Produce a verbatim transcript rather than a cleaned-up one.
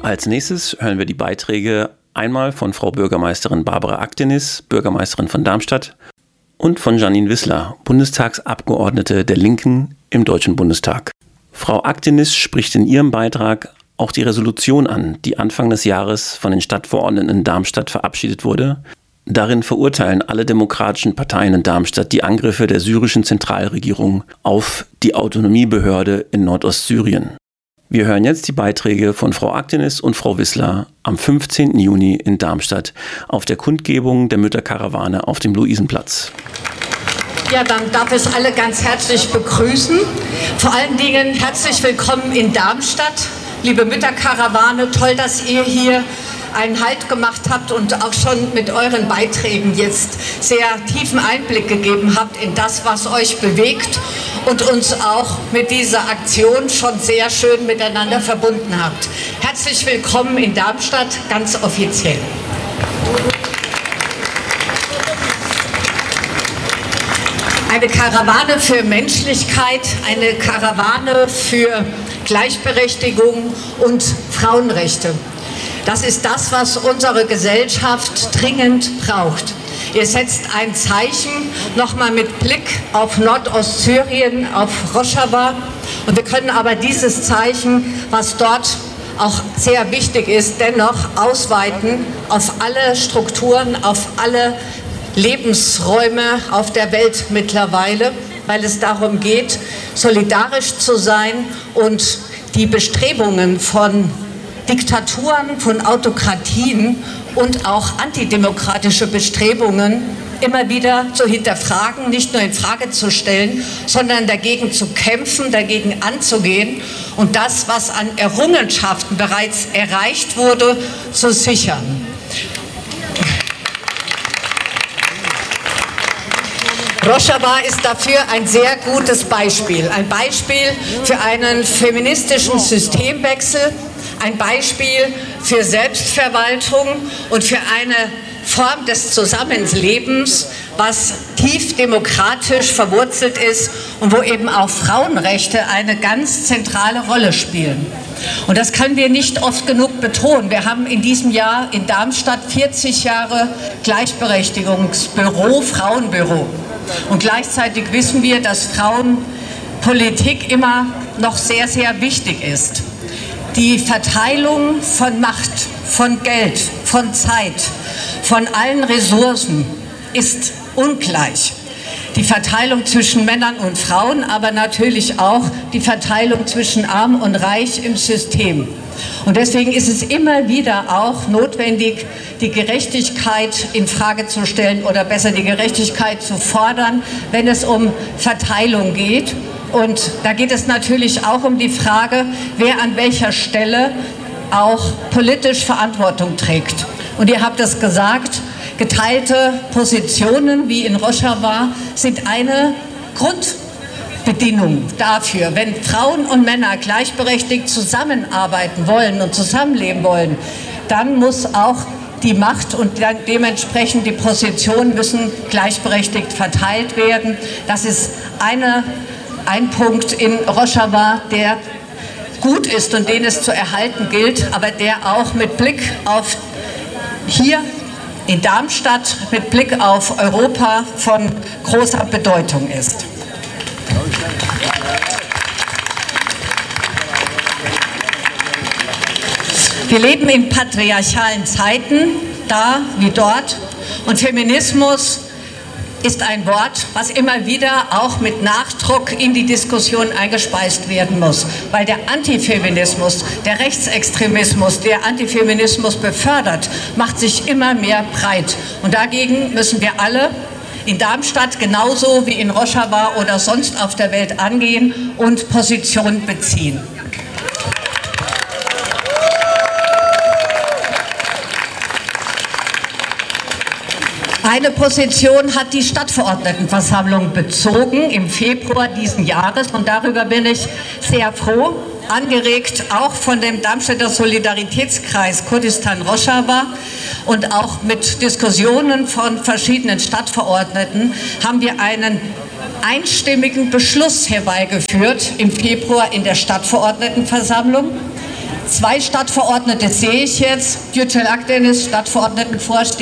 Als nächstes hören wir die Beiträge einmal von Frau Bürgermeisterin Barbara Aktenis, Bürgermeisterin von Darmstadt, und von Jeanine Wissler, Bundestagsabgeordnete der Linken im Deutschen Bundestag. Frau Aktenis spricht in ihrem Beitrag auch die Resolution an, die Anfang des Jahres von den Stadtverordneten in Darmstadt verabschiedet wurde. Darin verurteilen alle demokratischen Parteien in Darmstadt die Angriffe der syrischen Zentralregierung auf die Autonomiebehörde in Nordostsyrien. Wir hören jetzt die Beiträge von Frau Aktenis und Frau Wissler am fünfzehnten Juni in Darmstadt auf der Kundgebung der Mütterkarawane auf dem Luisenplatz. Ja, dann darf ich alle ganz herzlich begrüßen. Vor allen Dingen herzlich willkommen in Darmstadt. Liebe Mütterkarawane, toll, dass ihr hier einen Halt gemacht habt und auch schon mit euren Beiträgen jetzt sehr tiefen Einblick gegeben habt in das, was euch bewegt und uns auch mit dieser Aktion schon sehr schön miteinander verbunden habt. Herzlich willkommen in Darmstadt, ganz offiziell. Eine Karawane für Menschlichkeit, eine Karawane für Gleichberechtigung und Frauenrechte. Das ist das, was unsere Gesellschaft dringend braucht. Ihr setzt ein Zeichen, nochmal mit Blick auf Nordostsyrien, auf Rojava. Und wir können aber dieses Zeichen, was dort auch sehr wichtig ist, dennoch ausweiten auf alle Strukturen, auf alle Lebensräume auf der Welt mittlerweile, weil es darum geht, solidarisch zu sein und die Bestrebungen von Diktaturen, von Autokratien und auch antidemokratische Bestrebungen immer wieder zu hinterfragen, nicht nur in Frage zu stellen, sondern dagegen zu kämpfen, dagegen anzugehen und das, was an Errungenschaften bereits erreicht wurde, zu sichern. Rojava ist dafür ein sehr gutes Beispiel. Ein Beispiel für einen feministischen Systemwechsel, ein Beispiel für Selbstverwaltung und für eine Form des Zusammenlebens, was tief demokratisch verwurzelt ist und wo eben auch Frauenrechte eine ganz zentrale Rolle spielen. Und das können wir nicht oft genug betonen. Wir haben in diesem Jahr in Darmstadt vierzig Jahre Gleichberechtigungsbüro, Frauenbüro. Und gleichzeitig wissen wir, dass Frauenpolitik immer noch sehr, sehr wichtig ist. Die Verteilung von Macht, von Geld, von Zeit, von allen Ressourcen ist ungleich. Die Verteilung zwischen Männern und Frauen, aber natürlich auch die Verteilung zwischen Arm und Reich im System. Und deswegen ist es immer wieder auch notwendig, die Gerechtigkeit in Frage zu stellen oder besser die Gerechtigkeit zu fordern, wenn es um Verteilung geht. Und da geht es natürlich auch um die Frage, wer an welcher Stelle auch politisch Verantwortung trägt. Und ihr habt es gesagt, geteilte Positionen wie in Rojava sind eine Grundbedingung dafür. Wenn Frauen und Männer gleichberechtigt zusammenarbeiten wollen und zusammenleben wollen, dann muss auch die Macht und dann dementsprechend die Positionen müssen gleichberechtigt verteilt werden. Das ist eine, ein Punkt in Rojava, der gut ist und den es zu erhalten gilt, aber der auch mit Blick auf hier in Darmstadt, mit Blick auf Europa von großer Bedeutung ist. Wir leben in patriarchalen Zeiten, da wie dort, und Feminismus ist ein Wort, was immer wieder auch mit Nachdruck in die Diskussion eingespeist werden muss, weil der Antifeminismus, der Rechtsextremismus, der Antifeminismus befördert, macht sich immer mehr breit. Und dagegen müssen wir alle in Darmstadt genauso wie in Rojava oder sonst auf der Welt angehen und Position beziehen. Eine Position hat die Stadtverordnetenversammlung bezogen im Februar diesen Jahres und darüber bin ich sehr froh, angeregt auch von dem Darmstädter Solidaritätskreis Kurdistan-Rojava und auch mit Diskussionen von verschiedenen Stadtverordneten haben wir einen einstimmigen Beschluss herbeigeführt im Februar in der Stadtverordnetenversammlung, Zwei Stadtverordnete sehe ich jetzt. Yücel Akdeniz, Stadtverordnetenvorsteher.